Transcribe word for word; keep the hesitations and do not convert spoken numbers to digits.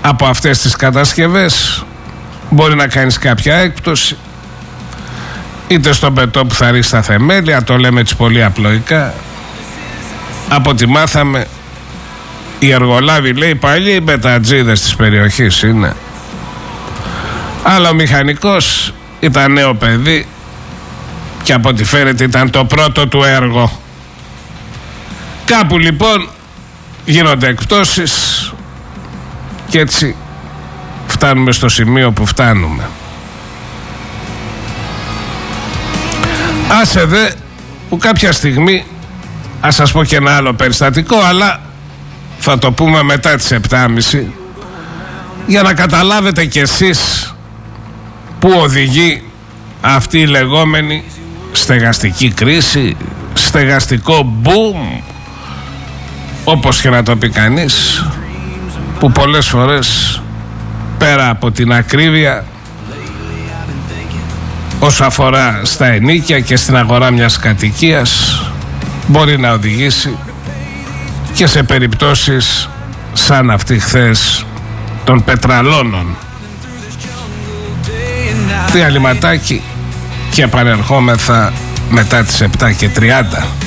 από αυτές τις κατασκευές. Μπορεί να κάνεις κάποια έκπτωση, είτε στον πετό που θα ρίξει τα θεμέλια, το λέμε έτσι πολύ απλοϊκά. Από ό,τι μάθαμε, οι εργολάβοι, λέει, παλιοί μπετατζίδες της περιοχής είναι. Αλλά ο μηχανικός ήταν νέο παιδί και από ό,τι φαίνεται ήταν το πρώτο του έργο. Κάπου λοιπόν γίνονται εκπτώσεις και έτσι φτάνουμε στο σημείο που φτάνουμε. Άσε δε που κάποια στιγμή, ας σας πω και ένα άλλο περιστατικό, αλλά θα το πούμε μετά τις επτά και μισή, για να καταλάβετε κι εσείς που οδηγεί αυτή η λεγόμενη στεγαστική κρίση, στεγαστικό boom, όπως και να το πει κανείς, που πολλές φορές πέρα από την ακρίβεια όσο αφορά στα ενοίκια και στην αγορά μιας κατοικίας μπορεί να οδηγήσει και σε περιπτώσεις σαν αυτή χθες των πετραλώνων. Διαλυματάκι και επανερχόμεθα μετά τις επτά και τριάντα.